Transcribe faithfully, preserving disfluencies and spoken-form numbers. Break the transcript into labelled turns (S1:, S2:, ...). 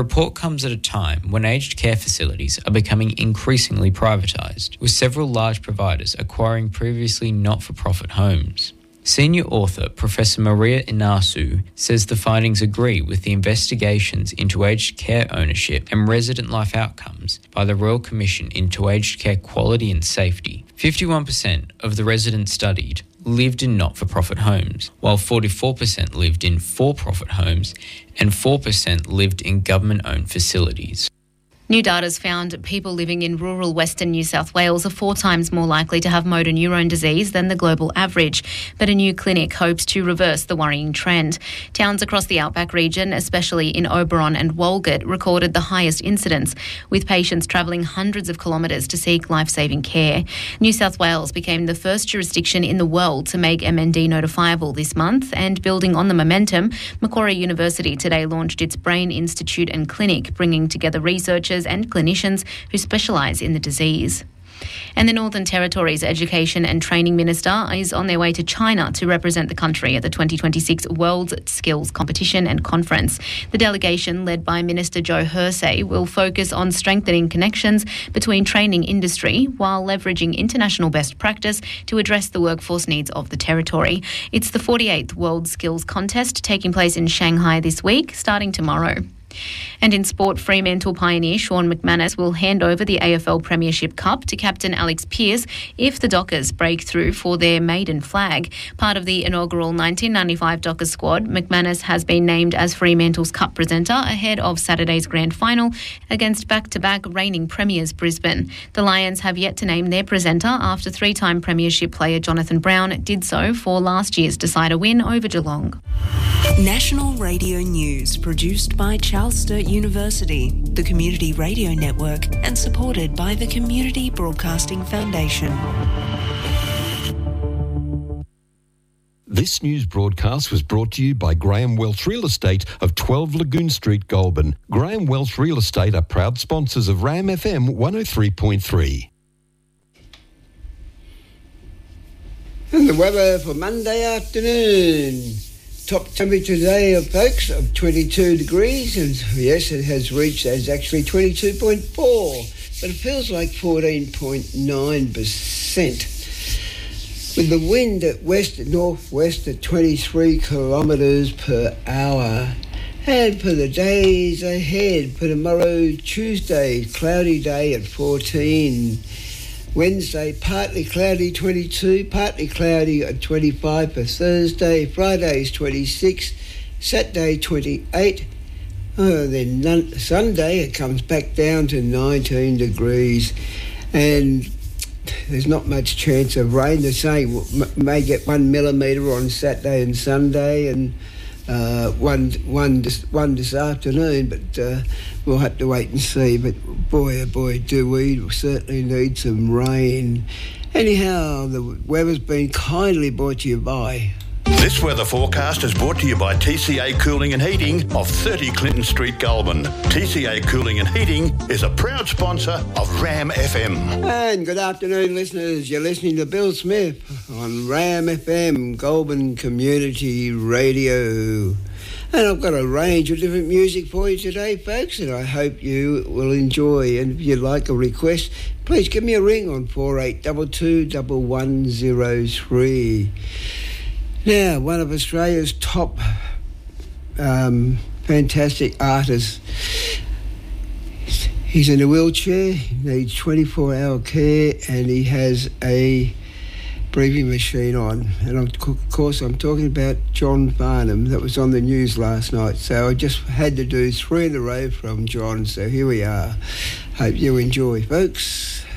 S1: The report comes at a time when aged care facilities are becoming increasingly privatised, with several large providers acquiring previously not-for-profit homes. Senior author Professor Maria Inasu says the findings agree with the investigations into aged care ownership and resident life outcomes by the Royal Commission into Aged Care Quality and Safety. fifty-one percent of the residents studied lived in not-for-profit homes, while forty-four percent lived in for-profit homes and four percent lived in government-owned facilities.
S2: New data's found people living in rural Western New South Wales are four times more likely to have motor neurone disease than the global average, but a new clinic hopes to reverse the worrying trend. Towns across the outback region, especially in Oberon and Walgett, recorded the highest incidence, with patients travelling hundreds of kilometres to seek life-saving care. New South Wales became the first jurisdiction in the world to make M N D notifiable this month, and building on the momentum, Macquarie University today launched its Brain Institute and Clinic, bringing together researchers and clinicians who specialise in the disease. And the Northern Territory's Education and Training Minister is on their way to China to represent the country at the twenty twenty-six World Skills Competition and Conference. The delegation, led by Minister Joe Hersey, will focus on strengthening connections between training industry while leveraging international best practice to address the workforce needs of the territory. It's the forty-eighth World Skills Contest taking place in Shanghai this week, starting tomorrow. And in sport, Fremantle pioneer Sean McManus will hand over the A F L Premiership Cup to captain Alex Pearce if the Dockers break through for their maiden flag. Part of the inaugural nineteen ninety-five Dockers squad, McManus has been named as Fremantle's Cup presenter ahead of Saturday's grand final against back-to-back reigning premiers Brisbane. The Lions have yet to name their presenter after three-time Premiership player Jonathan Brown did so for last year's decider win over Geelong.
S3: National Radio News, produced by Charles Sturt University, the Community Radio Network, and supported by the Community Broadcasting Foundation.
S4: This news broadcast was brought to you by Graham Welch Real Estate of twelve Lagoon Street, Goulburn. Graham Welch Real Estate are proud sponsors of Ram F M one oh three point three.
S5: And the weather for Monday afternoon. Top temperature today, of folks, of twenty-two degrees, and yes, it has reached, as actually twenty-two point four, but it feels like fourteen point nine percent. With the wind at west and northwest at twenty-three kilometres per hour. And for the days ahead, for tomorrow, Tuesday, cloudy day at fourteen. Wednesday, partly cloudy, twenty-two, partly cloudy at twenty-five for Thursday. Friday's twenty-six, Saturday twenty-eight. Oh, then none, Sunday it comes back down to nineteen degrees, and there's not much chance of rain. They're saying we may get one millimetre on Saturday and Sunday, and uh, one one this, one this afternoon, but uh, we'll have to wait and see. But boy, oh boy, do we certainly need some rain. Anyhow, the weather's been kindly brought to you by...
S6: This weather forecast is brought to you by T C A Cooling and Heating of thirty Clinton Street, Goulburn. T C A Cooling and Heating is a proud sponsor of Ram F M.
S5: And good afternoon, listeners. You're listening to Bill Smith on Ram F M, Goulburn Community Radio. And I've got a range of different music for you today, folks, and I hope you will enjoy. And if you'd like a request, please give me a ring on four eight two two, one one zero three. Now, one of Australia's top um, fantastic artists. He's in a wheelchair, he needs twenty-four hour care, and he has a breathing machine on. And of course, I'm talking about John Farnham. That was on the news last night. So I just had to do three in a row from John. So here we are. Hope you enjoy, folks.